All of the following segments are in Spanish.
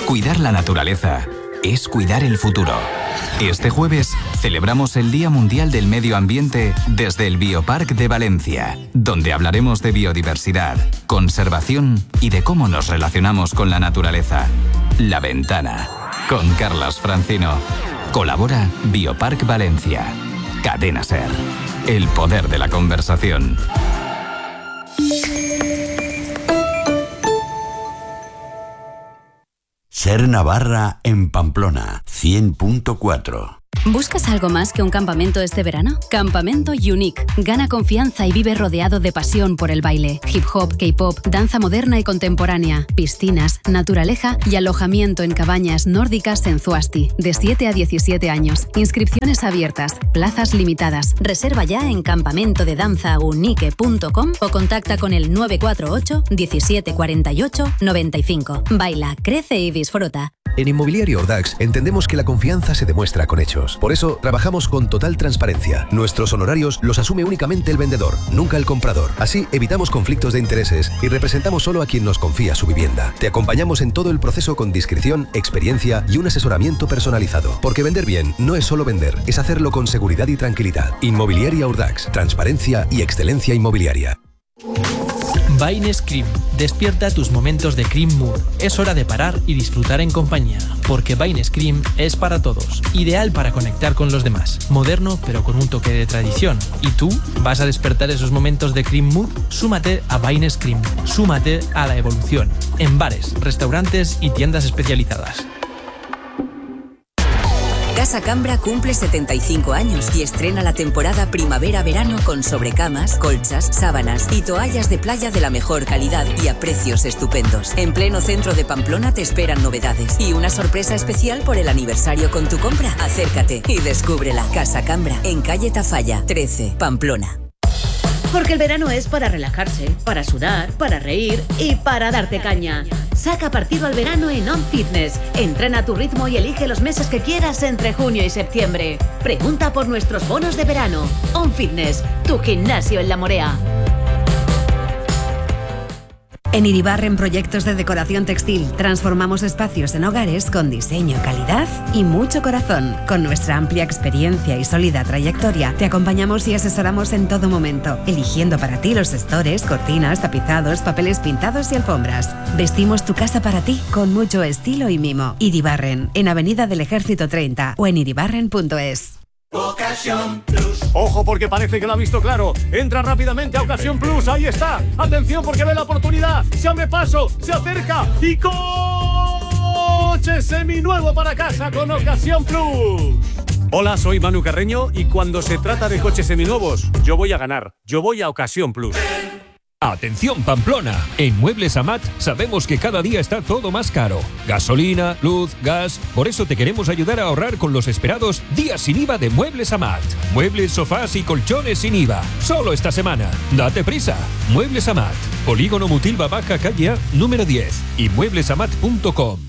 Cuidar la naturaleza es cuidar el futuro. Este jueves celebramos el Día Mundial del Medio Ambiente desde el Bioparc de Valencia, donde hablaremos de biodiversidad, conservación y de cómo nos relacionamos con la naturaleza. La Ventana, con Carlas Francino. Colabora Bioparc Valencia. Cadena SER. El poder de la conversación. SER Navarra en Pamplona, 100.4. ¿Buscas algo más que un campamento este verano? Campamento Unique. Gana confianza y vive rodeado de pasión por el baile. Hip hop, K-pop, danza moderna y contemporánea, piscinas, naturaleza y alojamiento en cabañas nórdicas en Zuasti. De 7 a 17 años. Inscripciones abiertas. Plazas limitadas. Reserva ya en campamentodedanzaunique.com o contacta con el 948 17 48 95. Baila, crece y disfruta. En Inmobiliaria Ordax entendemos que la confianza se demuestra con hechos. Por eso, trabajamos con total transparencia. Nuestros honorarios los asume únicamente el vendedor, nunca el comprador. Así, evitamos conflictos de intereses y representamos solo a quien nos confía su vivienda. Te acompañamos en todo el proceso con discreción, experiencia y un asesoramiento personalizado. Porque vender bien no es solo vender, es hacerlo con seguridad y tranquilidad. Inmobiliaria Ordax, transparencia y excelencia inmobiliaria. Baines Cream. Despierta tus momentos de Cream Mood. Es hora de parar y disfrutar en compañía, porque Baines Cream es para todos. Ideal para conectar con los demás. Moderno, pero con un toque de tradición. ¿Y tú? ¿Vas a despertar esos momentos de Cream Mood? Súmate a Baines Cream. Súmate a la evolución. En bares, restaurantes y tiendas especializadas. Casa Cambra cumple 75 años y estrena la temporada primavera-verano con sobrecamas, colchas, sábanas y toallas de playa de la mejor calidad y a precios estupendos. En pleno centro de Pamplona te esperan novedades y una sorpresa especial por el aniversario con tu compra. Acércate y descúbrela. Casa Cambra, en calle Tafalla, 13, Pamplona. Porque el verano es para relajarse, para sudar, para reír y para darte caña. Saca partido al verano en On Fitness. Entrena a tu ritmo y elige los meses que quieras entre junio y septiembre. Pregunta por nuestros bonos de verano. On Fitness, tu gimnasio en La Morea. En Iribarren Proyectos de Decoración Textil transformamos espacios en hogares con diseño, calidad y mucho corazón. Con nuestra amplia experiencia y sólida trayectoria te acompañamos y asesoramos en todo momento, eligiendo para ti los estores, cortinas, tapizados, papeles pintados y alfombras. Vestimos tu casa para ti con mucho estilo y mimo. Iribarren, en Avenida del Ejército 30 o en iribarren.es. Ocasión Plus. Ojo, porque parece que lo ha visto claro. Entra rápidamente a Ocasión Plus. Ahí está. Atención, porque ve la oportunidad. Se abre paso, se acerca y coche seminuevo para casa con Ocasión Plus. Hola, soy Manu Carreño y cuando se trata de coches seminuevos, yo voy a ganar. Yo voy a Ocasión Plus. Atención Pamplona, en Muebles Amat sabemos que cada día está todo más caro. Gasolina, luz, gas, por eso te queremos ayudar a ahorrar con los esperados días sin IVA de Muebles Amat. Muebles, sofás y colchones sin IVA, solo esta semana. Date prisa. Muebles Amat, Polígono Mutilva Baja, calle A, número 10 y mueblesamat.com.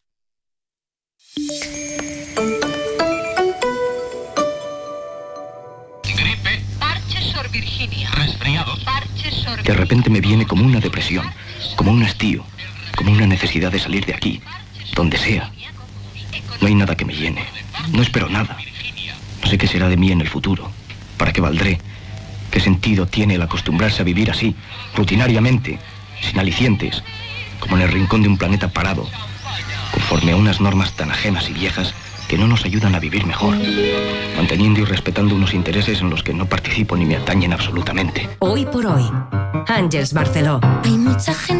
Gripe, parches Sor Virginia, resfriados, parches Sor. De repente me viene como una depresión, como un hastío, como una necesidad de salir de aquí, donde sea. No hay nada que me llene, no espero nada. No sé qué será de mí en el futuro, para qué valdré, qué sentido tiene el acostumbrarse a vivir así, rutinariamente, sin alicientes, como en el rincón de un planeta parado, conforme a unas normas tan ajenas y viejas que no nos ayudan a vivir mejor, manteniendo y respetando unos intereses en los que no participo ni me atañen absolutamente. Hoy por hoy, Àngels Barceló. Hay mucha gente